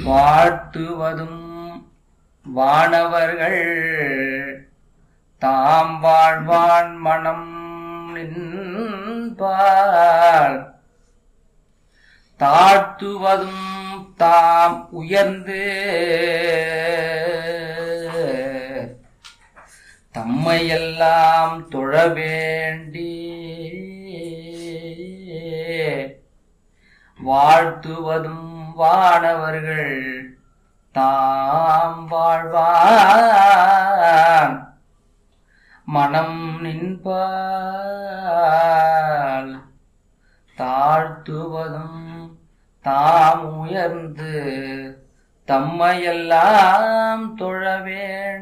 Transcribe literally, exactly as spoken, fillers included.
வாழ்த்துவதும் வானவர்கள் தாம் வாழ்வான் மனம் நின்பால் தாழ்த்துவதும் தாம் உயர்ந்து தம்மையெல்லாம் தொழ வேண்டி வாழ்த்துவதும் வானவர்கள் தாம் வாழ்வான் மனம் நின்பால் தாழ்த்துவதும் தாம் உயர்ந்து தம்மையெல்லாம் தொழ வேண்டும்.